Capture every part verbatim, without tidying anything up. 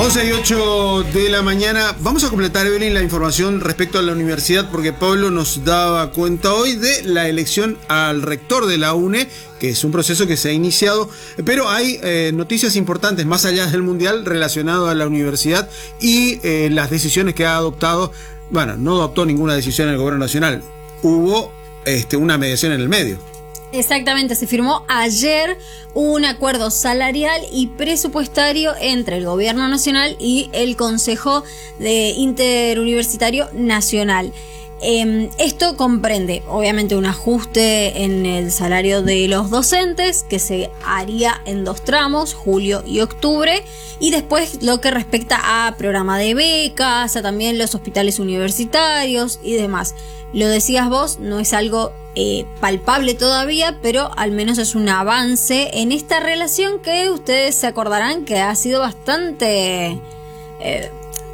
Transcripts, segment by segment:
once y ocho de la mañana. Vamos a completar, Evelyn, la información respecto a la universidad, porque Pablo nos daba cuenta hoy de la elección al rector de la UNE, que es un proceso que se ha iniciado, pero hay eh, noticias importantes más allá del Mundial relacionado a la universidad y eh, las decisiones que ha adoptado. Bueno, no adoptó ninguna decisión el gobierno nacional, hubo este, una mediación en el medio. Exactamente, se firmó ayer un acuerdo salarial y presupuestario entre el Gobierno Nacional y el Consejo de Interuniversitario Nacional. Eh, esto comprende, obviamente, un ajuste en el salario de los docentes que se haría en dos tramos, julio y octubre, y después lo que respecta a programa de becas, a también los hospitales universitarios y demás. Lo decías vos, no es algo eh, palpable todavía, pero al menos es un avance en esta relación que ustedes se acordarán que ha sido bastante eh,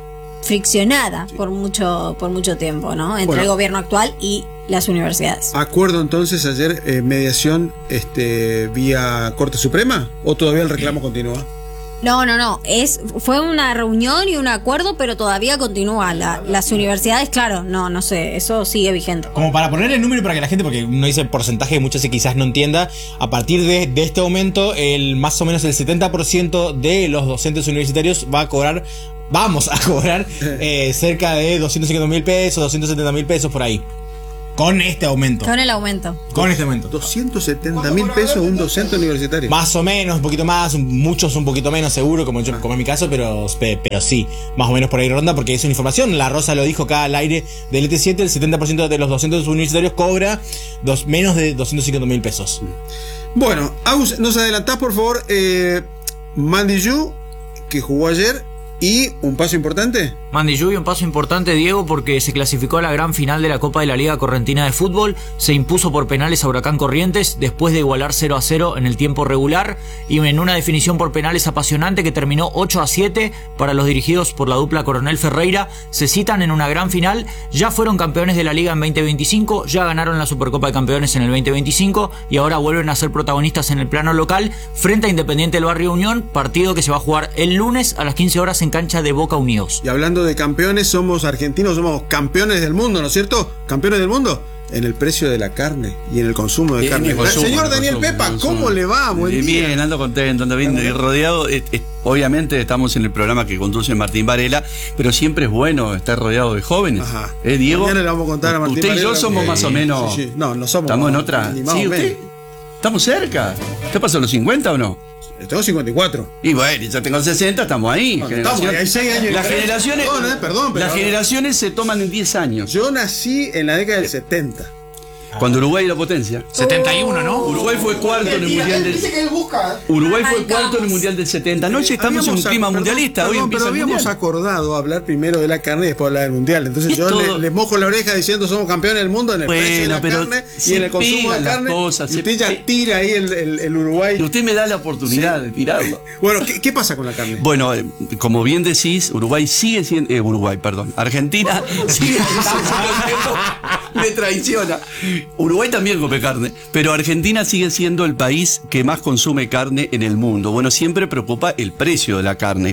friccionada sí. por mucho por mucho tiempo, ¿no? Entre bueno, el gobierno actual y las universidades. ¿Acuerdo entonces ayer, eh, mediación este, vía Corte Suprema? ¿O todavía el reclamo continúa? No, no, no. Es, fue una reunión y un acuerdo, pero todavía continúa. La, las universidades, claro, no, no sé, eso sigue vigente. Como para poner el número para que la gente, porque uno dice porcentaje, muchas veces quizás no entienda, a partir de, de este aumento, el más o menos el setenta por ciento de los docentes universitarios va a cobrar, vamos a cobrar eh, cerca de doscientos cincuenta mil pesos, doscientos setenta mil pesos por ahí. Con este aumento. Con el aumento. Con este aumento. doscientos setenta mil pesos un docente universitario. Más o menos, un poquito más, muchos un poquito menos seguro, como, yo, como en mi caso, pero, pero sí, más o menos por ahí ronda, porque es una información. La Rosa lo dijo acá al aire del E T siete, el setenta por ciento de los docentes universitarios cobra dos, menos de doscientos cincuenta mil pesos. Bueno, Agus, nos adelantás, por favor, eh, Mandillú, que jugó ayer, y un paso importante. Mandillú y un paso importante, Diego, porque se clasificó a la gran final de la Copa de la Liga Correntina de Fútbol, se impuso por penales a Huracán Corrientes después de igualar cero a cero en el tiempo regular y en una definición por penales apasionante que terminó ocho a siete para los dirigidos por la dupla Coronel Ferreira. Se citan en una gran final, ya fueron campeones de la Liga en veinte veinticinco, ya ganaron la Supercopa de Campeones en el veinte veinticinco y ahora vuelven a ser protagonistas en el plano local frente a Independiente del Barrio Unión, partido que se va a jugar el lunes a las quince horas en cancha de Boca Unidos. Y hablando de campeones, somos argentinos, somos campeones del mundo, ¿no es cierto? Campeones del mundo en el precio de la carne y en el consumo de bien, carne. Consumo, Señor Daniel consumo, Pepa, consumo. ¿cómo le va? Buen bien, día. Bien, ando contento, ando bien claro. rodeado. Eh, eh, obviamente estamos en el programa que conduce Martín Varela, pero siempre es bueno estar rodeado de jóvenes. Ajá. ¿Eh, Diego? Mañana le vamos a contar a Martín Usted Varela. y yo somos eh, más o menos. Sí, sí. No, no somos. Estamos en otra. Ni más Sí, o usted, menos. estamos cerca. ¿Usted pasó los cincuenta o no? Tengo cincuenta y cuatro. Y bueno, yo tengo sesenta, estamos ahí. No, estamos, hay seis años. Las generaciones, perdón, eh, perdón, pero las generaciones se toman en diez años. Yo nací en la década del setenta. Cuando Uruguay era potencia. setenta y uno, ¿no? Uruguay fue cuarto en el Mundial del... Uruguay fue cuarto en el Mundial del setenta. No, ya estamos en un clima mundialista. Perdón, hoy empieza pero el habíamos mundial. acordado hablar primero de la carne y después hablar del Mundial. Entonces yo le, le mojo la oreja diciendo somos campeones del mundo en el bueno, precio de la pero carne y en el consumo de carne. Cosas, y usted ya tira ahí el, el, el Uruguay. Y usted me da la oportunidad sí. de tirarlo. Bueno, ¿qué, ¿qué pasa con la carne? Bueno, eh, como bien decís, Uruguay sigue siendo... Eh, Uruguay, perdón. Argentina sigue siendo... me traiciona. Uruguay también come carne, pero Argentina sigue siendo el país que más consume carne en el mundo. Bueno, siempre preocupa el precio de la carne.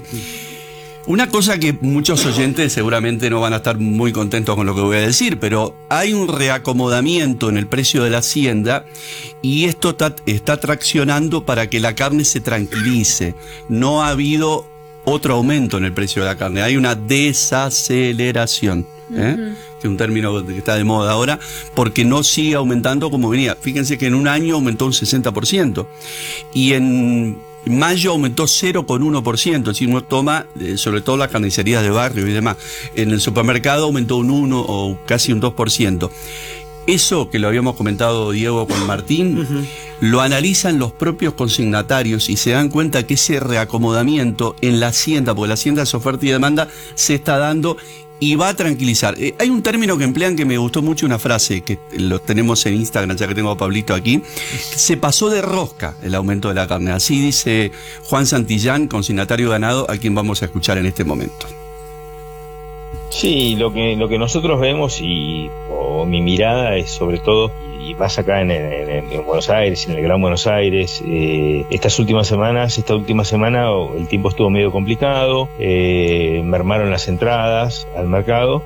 Una cosa que muchos oyentes seguramente no van a estar muy contentos con lo que voy a decir, pero hay un reacomodamiento en el precio de la hacienda y esto está, está traccionando para que la carne se tranquilice. No ha habido otro aumento en el precio de la carne, hay una desaceleración. ¿Eh? Uh-huh. Que es un término que está de moda ahora, porque no sigue aumentando como venía. Fíjense que en un año aumentó un sesenta por ciento y en mayo aumentó cero coma uno por ciento. Si uno toma, eh, sobre todo las carnicerías de barrio y demás, en el supermercado aumentó un uno o casi un dos por ciento. Eso que lo habíamos comentado Diego con Martín, uh-huh. lo analizan los propios consignatarios y se dan cuenta que ese reacomodamiento en la hacienda, porque la hacienda es oferta y demanda, se está dando y va a tranquilizar. Eh, hay un término que emplean que me gustó mucho, una frase que lo tenemos en Instagram, ya que tengo a Pablito aquí. Se pasó de rosca el aumento de la carne. Así dice Juan Santillán, consignatario ganado, a quien vamos a escuchar en este momento. Sí, lo que, lo que nosotros vemos y o mi mirada es sobre todo, y más acá en, en, en Buenos Aires, en el Gran Buenos Aires. Eh, estas últimas semanas, esta última semana el tiempo estuvo medio complicado, eh, mermaron las entradas al mercado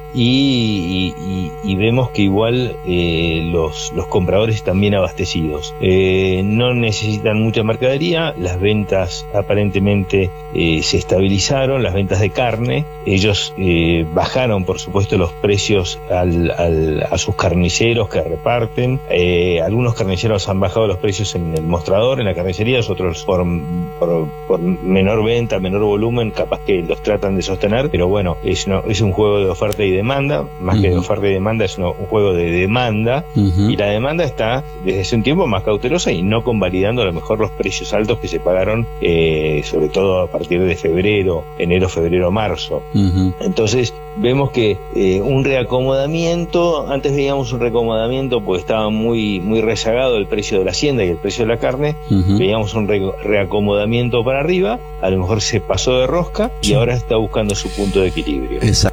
y, y, y vemos que igual eh, los, los compradores están bien abastecidos. Eh, no necesitan mucha mercadería, las ventas aparentemente eh, se estabilizaron, las ventas de carne. Ellos eh, bajaron, por supuesto, los precios al, al, a sus carniceros que reparten. Eh, algunos carniceros han bajado los precios en el mostrador, en la carnicería, otros por, por, por menor venta, menor volumen, capaz que los tratan de sostener, pero bueno, es, una, es un juego de oferta y demanda, más uh-huh. que de oferta y demanda, es una, un juego de demanda, uh-huh. y la demanda está desde hace un tiempo más cautelosa y no convalidando a lo mejor los precios altos que se pagaron, eh, sobre todo a partir de febrero, enero, febrero, marzo. Uh-huh. Entonces, vemos que eh, un reacomodamiento, antes veíamos un reacomodamiento porque estaba muy, muy rezagado el precio de la hacienda y el precio de la carne, uh-huh. veíamos un re- reacomodamiento para arriba, a lo mejor se pasó de rosca y sí. ahora está buscando su punto de equilibrio. Exacto.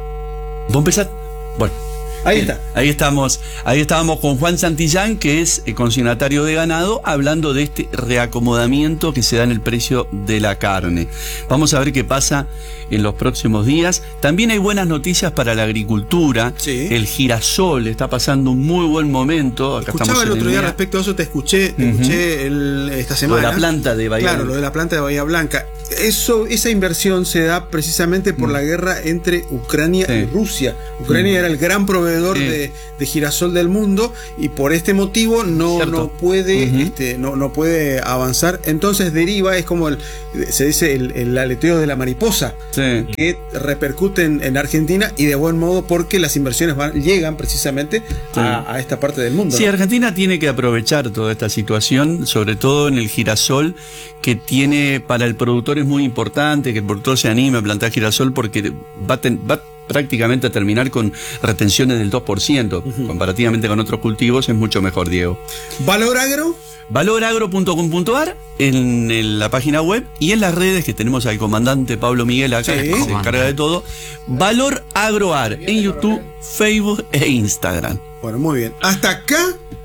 ¿Vos empezás? Bueno. Ahí está. Ahí estamos, ahí estábamos con Juan Santillán, que es consignatario de ganado, hablando de este reacomodamiento que se da en el precio de la carne. Vamos a ver qué pasa en los próximos días. También hay buenas noticias para la agricultura. Sí. El girasol está pasando un muy buen momento. Acá Escuchaba el otro día respecto a eso, te escuché, te uh-huh. escuché el, esta semana. Lo de la planta de Bahía Claro, Blanca. Lo de la planta de Bahía Blanca. Eso, esa inversión se da precisamente por mm. la guerra entre Ucrania sí. y Rusia. Ucrania mm. era el gran proveedor sí. de, de girasol del mundo y por este motivo no, no puede uh-huh. este, no, no puede avanzar. Entonces deriva, es como el, se dice el, el aleteo de la mariposa, sí. que repercute en, en Argentina y de buen modo porque las inversiones van, llegan precisamente sí. a, a esta parte del mundo. Sí, ¿no? Argentina tiene que aprovechar toda esta situación, sobre todo en el girasol, que tiene para el productor es muy importante que el productor se anime a plantar girasol porque va a, ten, va prácticamente a terminar con retenciones del dos por ciento. Uh-huh. Comparativamente con otros cultivos es mucho mejor, Diego. ¿Valor Agro? valoragro punto com punto ar en, en la página web y en las redes que tenemos al comandante Pablo Miguel acá, sí. que se encarga de todo. Valor Agroar en YouTube, Facebook e Instagram. Bueno, muy bien. Hasta acá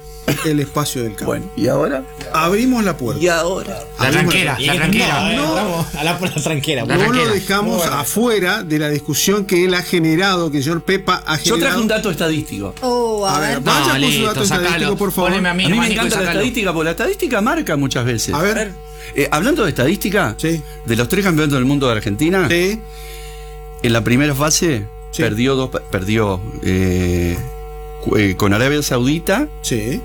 el espacio del campo. Bueno, ¿y ahora? Abrimos la puerta. ¿Y ahora? La tranquera, la tranquera. No, no, a la puerta tranquera. No tranquera. Lo dejamos bueno. afuera de la discusión que él ha generado, que el señor Pepa ha generado. Yo traje un dato estadístico. Oh, a, a ver, ver. vaya no, con listo, su dato sacalo. estadístico, por favor. A mí, a mí me encanta la estadística, porque la estadística marca muchas veces. A ver. Eh, hablando de estadística, sí. de los tres campeonatos del mundo de Argentina, sí. en la primera fase sí. perdió dos, perdió eh, con Arabia Saudita. Sí.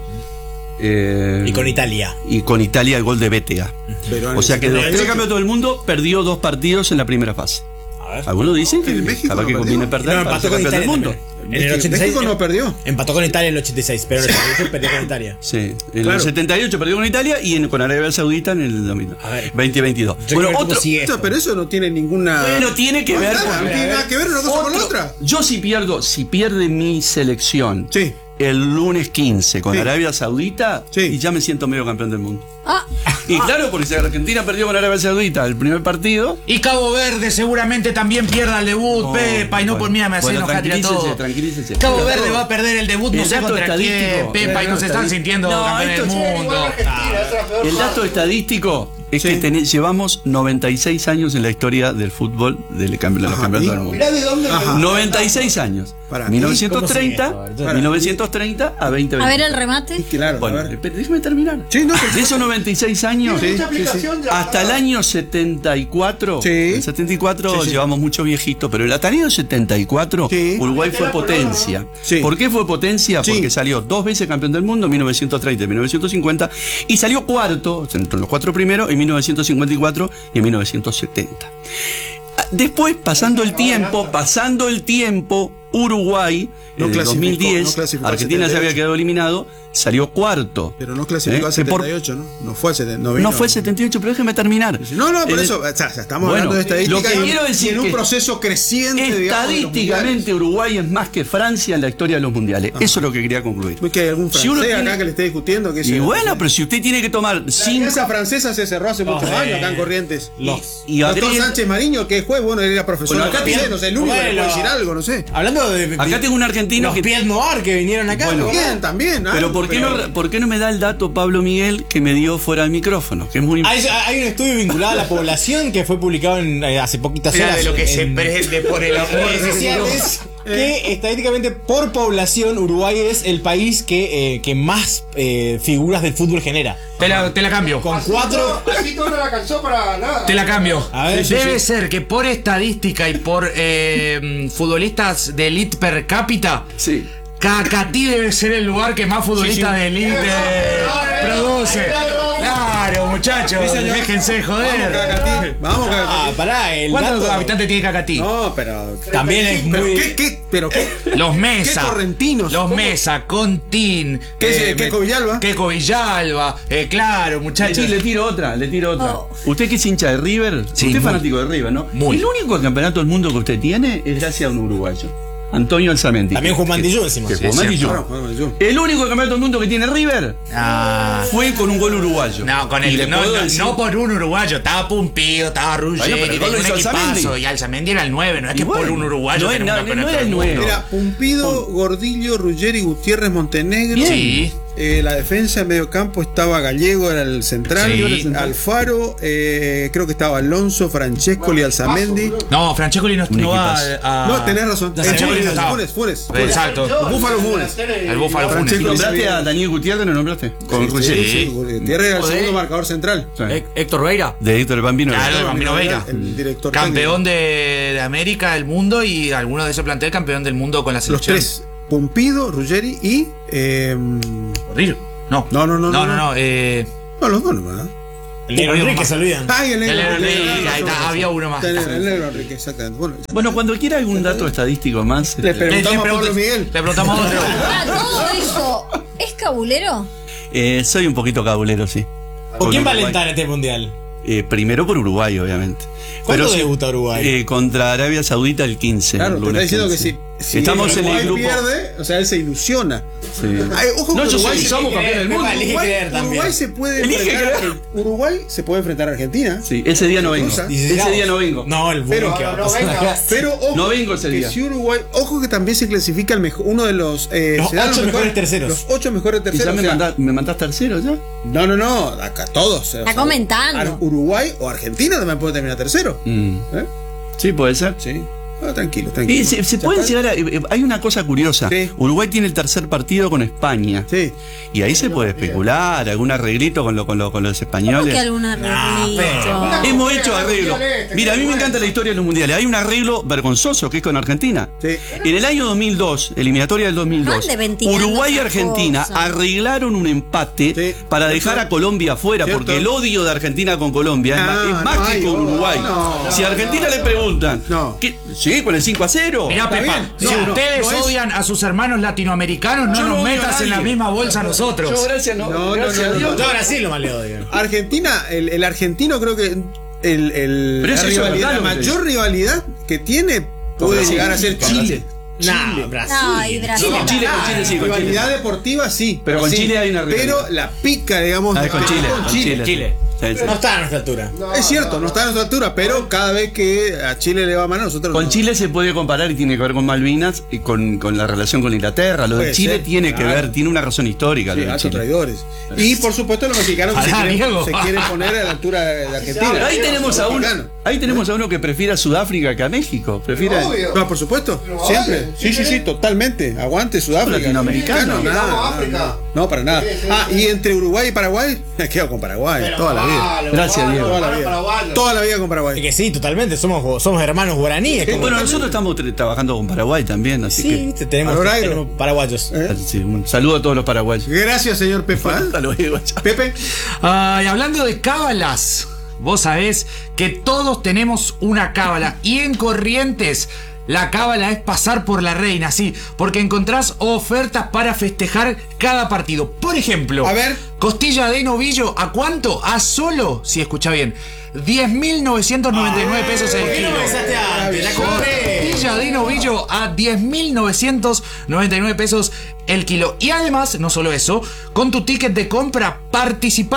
Eh, y con Italia. Y con Italia el gol de B T A. O sea que de los tres campeonatos del mundo perdió dos partidos en la primera fase. Algunos dicen que México no que conviene perder no, para ser campeón del mundo. En el ochenta y seis México no perdió. Empató con Italia en el ochenta y seis, pero en el setenta y ocho perdió con Italia. Sí, en claro. el setenta y ocho perdió con Italia y en, con Arabia Saudita en el veinte veintidós. Bueno, otro, esto. Pero eso no tiene ninguna. Bueno, tiene que ver. Nada, no tiene nada que ver una cosa con la otra. Yo si pierdo, si pierde mi selección. Sí. El lunes quince con sí. Arabia Saudita sí. y ya me siento medio campeón del mundo. Ah. Y claro, porque si Argentina perdió con Arabia Saudita el primer partido. Y Cabo Verde seguramente también pierda el debut, oh, Pepa, y no bueno, por mí me hace bueno, enojar a todo. Tranquilícese. Cabo Verde todo. Va a perder el debut, no el sé contra quién, Pepa, y no se están sintiendo no, campeones del mundo. El dato estadístico es sí. que ten, llevamos noventa y seis años en la historia del fútbol del campeonato del mundo. Mirá de dónde noventa y seis años. Para mil novecientos treinta, mil novecientos treinta a veinte veinte. A ver el remate. Claro, bueno, a ver. déjeme terminar. Sí, no, de esos noventa y seis años sí, sí, sí. hasta el año setenta y cuatro. Sí. En setenta y cuatro sí, sí. llevamos mucho viejito, pero hasta el año setenta y cuatro sí. Uruguay fue potencia. Sí. ¿Por qué fue potencia? Sí. Porque salió dos veces campeón del mundo en mil novecientos treinta y mil novecientos cincuenta y salió cuarto, entre los cuatro primeros, en mil novecientos cincuenta y cuatro y en mil novecientos setenta. Después, pasando el tiempo, pasando el tiempo, Uruguay, no en el dos mil diez, no Argentina se había quedado eliminado, salió cuarto. Pero no clasificó ¿eh? a setenta y ocho, ¿no? No fue, setenta, no, no fue setenta y ocho, pero déjeme terminar. No, no, por eh, eso, o sea, estamos bueno, hablando de estadística. Lo que quiero decir en un que proceso creciente. Estadísticamente, digamos, Uruguay es más que Francia en la historia de los mundiales. Ah. Eso es lo que quería concluir. ¿Que hay algún francés si acá tiene... que le esté discutiendo? Que y bueno, francés. Pero si usted tiene que tomar. La cinco... Esa francesa se cerró hace muchos oh, años acá en Corrientes. Los, y, y Doctor Sánchez Mariño, que fue, bueno, él era profesor. Bueno, acá tiene, no sé, el único que puede decir algo, no sé. Hablando ejemplo de, Acá tengo un argentino los que. Pied Noir que vinieron acá. Bueno, Bien, también. Pero ah, ¿por qué, pero- no, ¿por qué no me da el dato Pablo Miguel que me dio fuera del micrófono? Que es muy Hay, hay un estudio vinculado a la población que fue publicado en, eh, hace poquitas Mira horas. de lo que se en- prende por el amor redes de sociales, Dios. que estadísticamente por población Uruguay es el país que, eh, que más eh, figuras del fútbol genera. Te la, te la cambio. Con cuatro. Así todo no la alcanzó para nada. Te la cambio. A ver, Debe sí, sí. ser que por estadística y por eh, futbolistas de elite per cápita, Sí. Cacatí debe ser el lugar que más futbolistas de elite produce. Claro, muchachos, déjense joder. Cacatí. Vamos, Ah, Cacatí. pará, el ¿Cuántos dato habitantes tiene Cacatí? No, pero. también es ¿Pero muy. qué, qué? ¿Pero qué? Los Mesa. ¿Qué correntinos? Los ¿Cómo? Mesa, Contín. ¿Qué es, eh, Keco Villalba? Keco Villalba. Eh, claro, muchachos. Sí, le tiro otra, le tiro otra. Oh. ¿Usted que es hincha de River? Sí, usted es muy. fanático de River, ¿no? Muy. El único campeonato del mundo que usted tiene es gracias a un uruguayo. Antonio Alzamendi. También Juan Mandillú encima. Que Sí, jugó es Mandillú. Claro, bueno, yo. El único campeonato del mundo que tiene River Ah. fue con un gol uruguayo. No, con Y le el, no, puedo no, decir- no por un uruguayo, estaba Pumpido, estaba Bueno, Ruggeri, pero el gol tenía lo un hizo equipazo. Alzamendi. Y Alzamendi era el nueve, no es Y que bueno, por un uruguayo no es- tenemos no, un campeonato no era el del nueve. mundo. Mira, Pumpido, Gordillo, Ruggeri, Gutiérrez, Montenegro. Bien. Sí. Eh, la defensa en medio campo estaba Gallego, era el central. Sí. Yo era el central. Alfaro, eh, creo que estaba Alonso, Francescoli, Alzamendi. No, Francescoli no, Un no va equipazo. a, a- No, tenés razón. No, Eh, Francescoli no estaba. Funes, Funes, Funes. Exacto. Búfalo Funes. El Búfalo Funes. Francesco- ¿Nombraste a Daniel Gutiérrez? ¿No nombraste? Con Sí, Ruggeri. sí, sí. Gutiérrez era el Joder. segundo marcador central. Sí. Hé- Héctor Veira. De Héctor el Bambino. Claro, el Bambino Veira. El director Campeón de, de América, del mundo y alguno de ese plantel campeón del mundo con la técnico. Los selección. tres. Pumpido, Ruggeri y. Eh, Gordillo. No. No, no, no, No, no, no, no. Eh, no, los dos, ¿no? ¿verdad? El negro Había Enrique más. se olvidan. Ay, el negro. El negro el negro, Enrique, el ahí negro, está, había uno más. El negro, el negro Enrique, exactamente. Bueno, Bueno, cuando quiera algún dato estadístico más. le este, preguntamos a Le- le Pablo preguntas- Miguel. Le preguntamos a otro. Ah, todo eso. ¿Es cabulero? eh, soy un poquito cabulero, sí. ¿Con quién va a Uruguay. alentar este mundial? Eh, primero por Uruguay, obviamente. ¿Cuándo sí, debuta Uruguay? eh, contra Arabia Saudita el quince. Claro, el te está lunes diciendo que quince. si, si Estamos en Uruguay el grupo. pierde, o sea, él se ilusiona. Sí. Ay, ojo No, que yo Uruguay, soy- se- somos campeones del mundo. Elige Uruguay, creer también. Uruguay se puede Elige enfrentar a creer. Argen- Uruguay se puede enfrentar a Argentina. Sí, ese día no vengo. Cosa. Ese día no vengo. No, el Pero- bullying que va a no, pasar venga. acá. Pero ojo, No vengo ese que día. si Uruguay, ojo que también se clasifica el mejor, uno de los, eh, Los se dan ocho mejores terceros. Los ocho mejores ¿Y ya terceros. me, o sea, mandás, me mandás tercero ya? no, no, no, acá todos. o Está sea, comentando. Ar- Uruguay o Argentina también puede terminar tercero. Mm. ¿Eh? Sí, puede ser. Sí. Ah, tranquilo, tranquilo. Y se, se Ya pueden está. llegar a. eh, Hay una cosa curiosa. Sí. Uruguay tiene el tercer partido con España. Sí. Y ahí se puede especular, algún arreglito con, lo, con, lo- con los ¿Cómo españoles. que algún arreglito? pero- Hemos hecho arreglo. Mira, a mí me encanta la historia de los mundiales. Hay un arreglo vergonzoso que es con Argentina. Sí. En el año dos mil dos, eliminatoria del dos mil dos, Ande ventilando Uruguay y esas Argentina cosas. arreglaron un empate Sí. para dejar a Colombia afuera, Cierto. porque el odio de Argentina con Colombia es Ah, más, es más no que hay con odio. Uruguay. No. Si a Argentina le preguntan, No. ¿qué? Sí, con el cinco a cero. Mirá, Está Pepa, bien. si No, no, ustedes no es- odian a sus hermanos latinoamericanos, no Yo no nos odio a metas en la nadie. misma bolsa nosotros. Yo, gracias, no. No, no, gracias no, a Dios. no. Yo a Brasil lo más le odio. Argentina, el, el argentino creo que el, el- Pero la, eso es rivalidad, verdad, la lo que te mayor rivalidad que tiene puede Brasil. llegar a ser Con Chile. Nah, Brasil. No, y Brasil. Con Chile, con Chile sí, con Chile. Rivalidad deportiva sí. Pero con sí. Chile hay una rivalidad. Pero la pica, digamos. Ah, es con de- Chile. con con Chile. Chile. Sí, sí. No está a nuestra altura. Es cierto, no está a nuestra altura, pero cada vez que a Chile le va mal, a nosotros Con no. Chile se puede comparar y tiene que ver con Malvinas y con, con la relación con Inglaterra. Lo de Puede Chile ser, tiene que claro. ver, tiene una razón histórica. Sí, lo de altos Chile. traidores. Y por supuesto los mexicanos que se Pará, quieren, Diego. se quieren poner a la altura de de Argentina. Pero ahí tenemos a uno, Mexicano. ahí tenemos a uno que prefiere a Sudáfrica que a México. Prefiere Obvio. No, por supuesto, Pero siempre. vale, Sí, sí, sí, totalmente. Aguante Sudáfrica. Latinoamericano. Mexicano, nada, Vamos, nada, África. nada. No, para nada. Ah, y entre Uruguay y Paraguay, me quedo con Paraguay toda la vida. Gracias, Diego. Toda la vida. Toda la vida con Es Paraguay. que sí, totalmente. Somos, somos hermanos guaraníes. como- Bueno, nosotros estamos tra- trabajando con Paraguay también, así sí, viste, tenemos, Valor agro. tenemos paraguayos. ¿Eh? que. Sí, un saludo a todos los paraguayos. Gracias, señor Pepa. Hasta luego, chao. Pepe. Ah, y hablando de cábalas, vos sabés que todos tenemos una cábala y en Corrientes la cábala es pasar por la reina, sí, porque encontrás ofertas para festejar cada partido. Por ejemplo, A ver. costilla de novillo, ¿a cuánto? A solo, si escucha bien, diez mil novecientos noventa y nueve pesos el ¿Por qué kilo. no me avisaste antes? La compré. Costilla de novillo a diez mil novecientos noventa y nueve pesos el kilo. Y además, no solo eso, con tu ticket de compra participás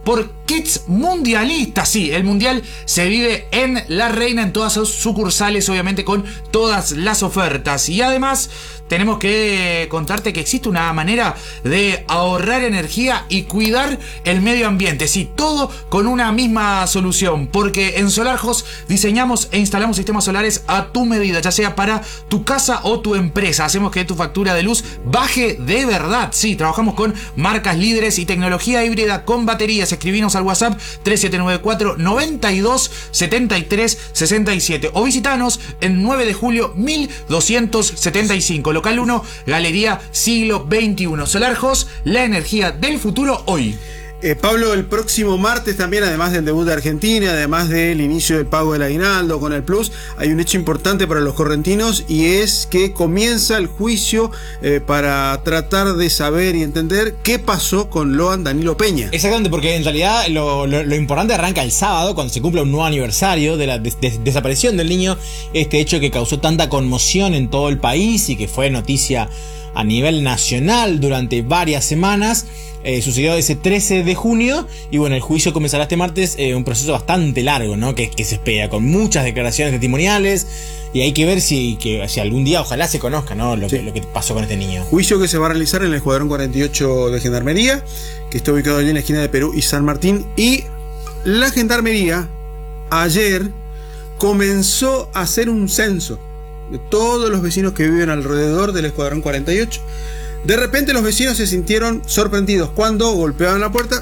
por Kits Mundialista. Sí, el mundial se vive en La Reina, en todas sus sucursales, obviamente con todas las ofertas. Y además tenemos que contarte que existe una manera de ahorrar energía y cuidar el medio ambiente. Sí, todo con una misma solución, porque en SolarHost diseñamos e instalamos sistemas solares a tu medida, ya sea para tu casa o tu empresa. Hacemos que tu factura de luz baje de verdad. Sí, trabajamos con marcas líderes y tecnología híbrida con baterías. Escribinos al WhatsApp tres siete nueve cuatro, noventa y dos, setenta y tres, sesenta y siete o visitanos en nueve de julio mil doscientos setenta y cinco, local uno, Galería Siglo veintiuno. SolarHost, la energía del futuro hoy. Eh, Pablo, el próximo martes también, además del debut de Argentina, además del inicio del pago del aguinaldo con el Plus, hay un hecho importante para los correntinos, y es que comienza el juicio eh, para tratar de saber y entender qué pasó con Loan Danilo Peña. Exactamente, porque en realidad lo, lo, lo importante arranca el sábado, cuando se cumple un nuevo aniversario de la des des desaparición del niño, este hecho que causó tanta conmoción en todo el país y que fue noticia a nivel nacional durante varias semanas. Eh, sucedió ese trece de junio y bueno, el juicio comenzará este martes, eh, un proceso bastante largo, ¿no? Que, que se espera, con muchas declaraciones testimoniales, y hay que ver si, que, si algún día ojalá se conozca, ¿no? Lo, sí. que, lo que pasó con este niño. Juicio que se va a realizar en el Escuadrón cuarenta y ocho de Gendarmería, que está ubicado allí en la esquina de Perú y San Martín, y la Gendarmería ayer comenzó a hacer un censo de todos los vecinos que viven alrededor del Escuadrón cuarenta y ocho. De repente los vecinos se sintieron sorprendidos cuando golpeaban la puerta,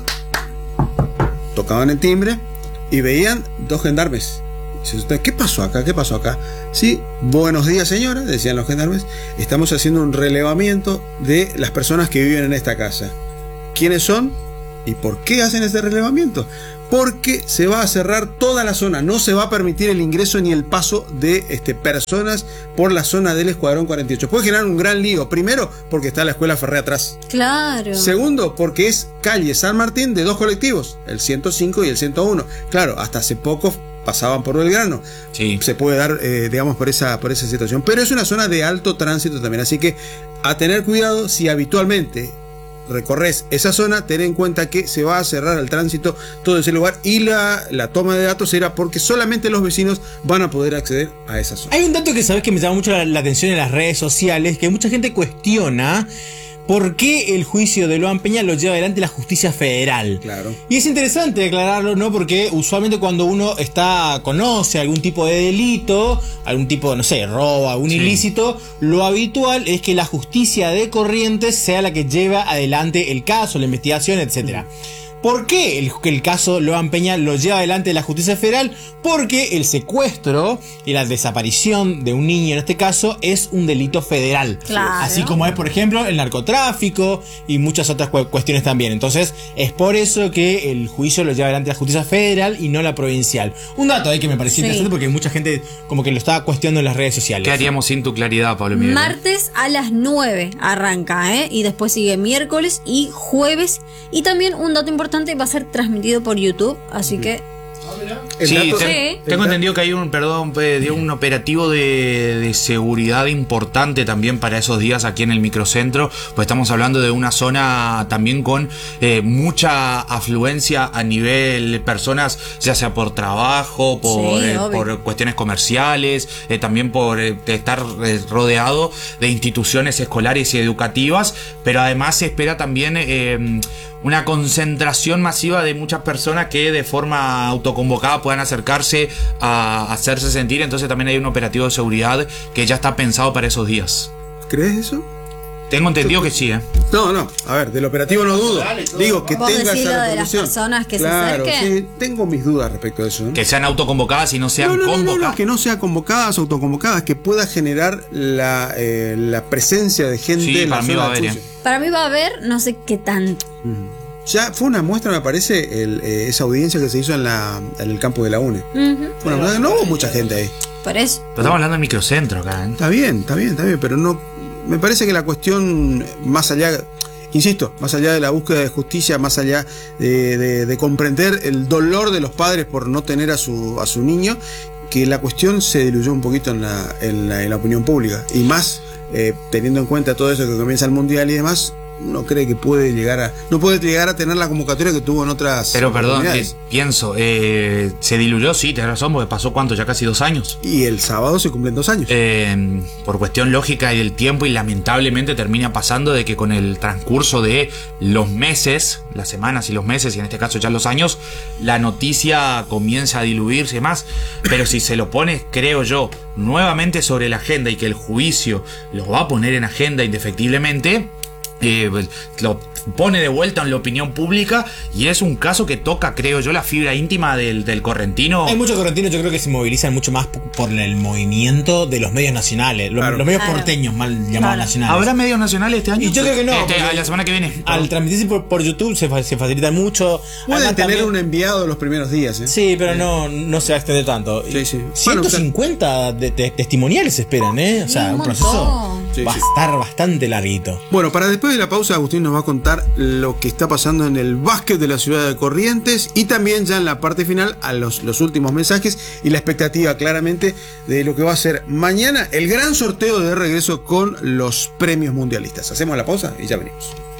tocaban el timbre y veían dos gendarmes. ¿Qué pasó acá? ¿Qué pasó acá? Sí, buenos días, señora, decían los gendarmes. Estamos haciendo un relevamiento de las personas que viven en esta casa. ¿Quiénes son? ¿Y por qué hacen este relevamiento? Porque se va a cerrar toda la zona, no se va a permitir el ingreso ni el paso de este, personas por la zona del Escuadrón cuarenta y ocho. Puede generar un gran lío. Primero, porque está la Escuela Ferré atrás. Claro. Segundo, porque es calle San Martín de dos colectivos, el ciento cinco y el ciento uno. Claro, hasta hace poco pasaban por Belgrano. Sí. Se puede dar, eh, digamos, por esa, por esa situación. Pero es una zona de alto tránsito también. Así que a tener cuidado si habitualmente recorres esa zona, ten en cuenta que se va a cerrar el tránsito todo ese lugar, y la, la toma de datos será porque solamente los vecinos van a poder acceder a esa zona. Hay un dato que sabes que me llama mucho la, la atención en las redes sociales, que mucha gente cuestiona por qué el juicio de Loan Peña lo lleva adelante la justicia federal. Claro. Y es interesante aclararlo, ¿no? Porque usualmente cuando uno está conoce algún tipo de delito, algún tipo, no sé, robo, algún sí. ilícito, lo habitual es que la justicia de Corrientes sea la que lleva adelante el caso, la investigación, etcétera. Mm. ¿Por qué el, el caso Loan Peña lo lleva adelante la justicia federal? Porque el secuestro y la desaparición de un niño, en este caso, es un delito federal. Claro. Así como es, por ejemplo, el narcotráfico y muchas otras cu cuestiones también. Entonces, es por eso que el juicio lo lleva adelante la justicia federal y no la provincial. Un dato ahí que me pareció sí. interesante, porque mucha gente como que lo estaba cuestionando en las redes sociales. ¿Qué haríamos sin tu claridad, Pablo Miguel? Martes a las nueve arranca, ¿eh? Y después sigue miércoles y jueves. Y también un dato importante, va a ser transmitido por YouTube, así que sí, dato, te, sí. tengo entendido que hay un, perdón, de un operativo de, de seguridad importante también para esos días aquí en el microcentro, pues estamos hablando de una zona también con eh, mucha afluencia a nivel personas, ya sea por trabajo, por, sí, eh, por cuestiones comerciales, eh, también por eh, estar eh, rodeado de instituciones escolares y educativas, pero además se espera también eh, una concentración masiva de muchas personas que de forma autoconvocada puedan acercarse a hacerse sentir. Entonces también hay un operativo de seguridad que ya está pensado para esos días. ¿Crees eso? Tengo entendido que sí, ¿eh? No, no, a ver, del operativo no dudo. Digo, que ¿Vos tenga decís esa lo de las personas que claro, se acerquen? Sí, tengo mis dudas respecto a eso, ¿no? Que sean autoconvocadas y no sean no, no, convocadas. No, no, que no sean convocadas, autoconvocadas, que pueda generar la, eh, la presencia de gente sí, en la para mí zona va a haber, tuya. Para mí va a haber, no sé qué tanto. Uh-huh. Ya fue una muestra, me parece, el, eh, esa audiencia que se hizo en, la, en el campo de la UNE. Uh-huh. Bueno, no hubo mucha gente ahí. Por eso. Pero estamos hablando del microcentro acá, ¿eh? Está bien, está bien, está bien, pero no. Me parece que la cuestión, más allá, insisto, más allá de la búsqueda de justicia, más allá de, de, de comprender el dolor de los padres por no tener a su, a su niño, que la cuestión se diluyó un poquito en la, en la, en la opinión pública. Y más, eh, teniendo en cuenta todo eso que comienza el mundial y demás, uno cree que puede llegar a no puede llegar a tener la convocatoria que tuvo en otras Pero perdón, eh, oportunidades. pienso, eh, se diluyó, sí, tenés razón, porque pasó cuánto, ya casi dos años. Y el sábado se cumplen dos años. Eh, por cuestión lógica y del tiempo, y lamentablemente termina pasando de que con el transcurso de los meses, las semanas y los meses, y en este caso ya los años, la noticia comienza a diluirse más. Pero si se lo pone, creo yo, nuevamente sobre la agenda, y que el juicio lo va a poner en agenda indefectiblemente, eh, lo pone de vuelta en la opinión pública, y es un caso que toca, creo yo, la fibra íntima del, del correntino. Hay muchos correntinos, yo creo que se movilizan mucho más por el movimiento de los medios nacionales, los, Claro. los medios Claro. porteños, mal llamados Claro. nacionales. ¿Habrá medios nacionales este año? Y yo creo que no, Este, porque la semana que viene. Al transmitirse por, por YouTube se, fa- se facilita mucho. Pueden Además, tener también- un enviado los primeros días, ¿eh? Sí, pero no, no se va a extender tanto. Sí, sí. ciento cincuenta de, de- testimoniales esperan, ¿eh? O sea, Un un proceso montón. Sí, va sí. a estar bastante larguito. Bueno, para después de la pausa, Agustín nos va a contar lo que está pasando en el básquet de la ciudad de Corrientes, y también ya en la parte final a los, los últimos mensajes y la expectativa claramente de lo que va a ser mañana el gran sorteo de regreso con los premios mundialistas. Hacemos la pausa y ya venimos.